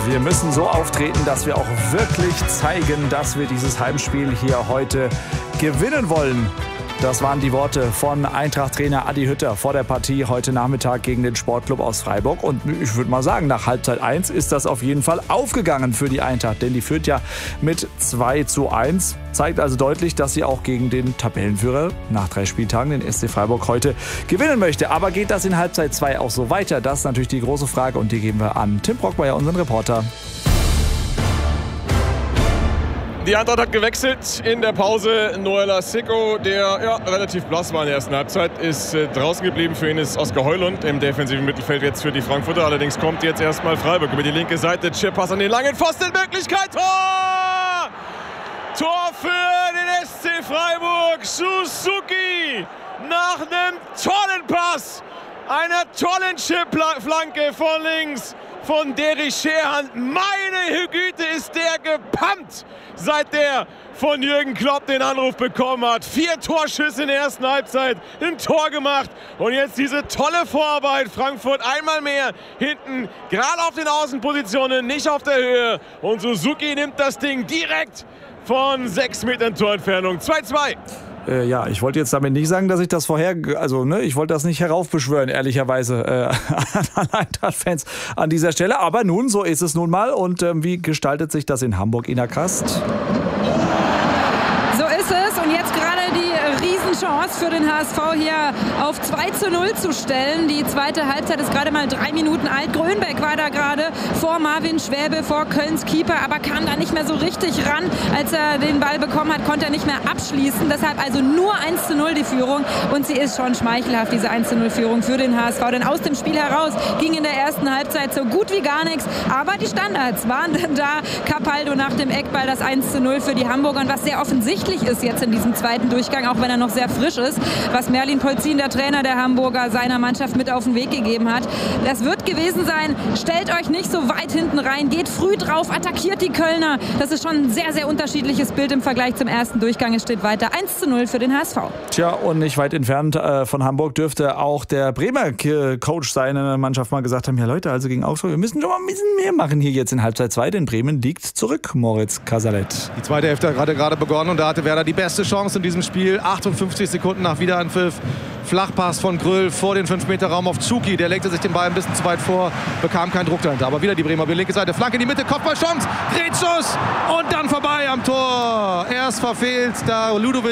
Wir müssen so auftreten, dass wir auch wirklich zeigen, dass wir dieses Heimspiel hier heute gewinnen wollen. Das waren die Worte von Eintracht-Trainer Adi Hütter vor der Partie heute Nachmittag gegen den Sportclub aus Freiburg. Und ich würde mal sagen, nach Halbzeit 1 ist das auf jeden Fall aufgegangen für die Eintracht. Denn die führt ja mit 2:1. Zeigt also deutlich, dass sie auch gegen den Tabellenführer nach 3 Spieltagen, den SC Freiburg, heute gewinnen möchte. Aber geht das in Halbzeit 2 auch so weiter? Das ist natürlich die große Frage und die geben wir an Tim Brockmeier, unseren Reporter. Die Eintracht hat gewechselt in der Pause. Noel Sicko, der relativ blass war in der ersten Halbzeit, ist draußen geblieben. Für ihn ist Oskar Heulund im defensiven Mittelfeld jetzt für die Frankfurter. Allerdings kommt jetzt erstmal Freiburg über die linke Seite. Chip-Pass an den langen Pfosten. Möglichkeit. Tor! Tor für den SC Freiburg. Suzuki nach einem tollen Pass. Einer tollen Chip-Flanke von links von Derrick Scherhand. Meine Güte, ist der gepumpt, seit der von Jürgen Klopp den Anruf bekommen hat. 4 Torschüsse in der ersten Halbzeit, ein Tor gemacht und jetzt diese tolle Vorarbeit. Frankfurt einmal mehr hinten, gerade auf den Außenpositionen, nicht auf der Höhe. Und Suzuki nimmt das Ding direkt von 6 Metern Torentfernung. 2:2. Ja, ich wollte jetzt damit nicht sagen, dass ich das ich wollte das nicht heraufbeschwören, ehrlicherweise, an Eintracht-Fans an dieser Stelle. Aber nun, so ist es nun mal. Und wie gestaltet sich das in Hamburg, Ina Kast? So ist es. Und jetzt gerade die Riesenchance für den HSV hier auf 2:0 zu stellen. Die zweite Halbzeit ist gerade mal 3 Minuten alt. Grönbeck war da gerade vor Marvin Schwäbe, vor Kölns Keeper, aber kam da nicht mehr so richtig ran. Als er den Ball bekommen hat, konnte er nicht mehr abschließen. Deshalb also nur 1:0 die Führung. Und sie ist schon schmeichelhaft, diese 1:0-Führung für den HSV. Denn aus dem Spiel heraus ging in der ersten Halbzeit so gut wie gar nichts. Aber die Standards waren dann da. Capaldo nach dem Eckball, das 1:0 für die Hamburger. Und was sehr offensichtlich ist jetzt in diesem zweiten Durchgang, auch wenn er noch sehr frisch ist, was Merlin Polzin, der Trainer der Hamburger, seiner Mannschaft mit auf den Weg gegeben hat. Das wird gewesen sein, stellt euch nicht so weit hinten rein, geht früh drauf, attackiert die Kölner. Das ist schon ein sehr, sehr unterschiedliches Bild im Vergleich zum ersten Durchgang. Es steht weiter 1:0 für den HSV. Tja, und nicht weit entfernt von Hamburg dürfte auch der Bremer Coach seiner Mannschaft mal gesagt haben, ja Leute, also gegen Augsburg, wir müssen schon mal ein bisschen mehr machen hier jetzt in Halbzeit 2, denn Bremen liegt zurück, Moritz Casalet. Die zweite Hälfte hat gerade begonnen und da hatte Werder die beste Chance in diesem Spiel. 58 Sekunden nach Wiederanpfiff. Flachpass von Grüll vor den 5-Meter-Raum auf Zuki. Der legte sich den Ball ein bisschen zu weit vor, bekam keinen Druck dahinter. Aber wieder die Bremer, die linke Seite, Flanke in die Mitte, Kopfballchance, Drehschuss und dann vorbei am Tor. Erst verfehlt da Ludovic.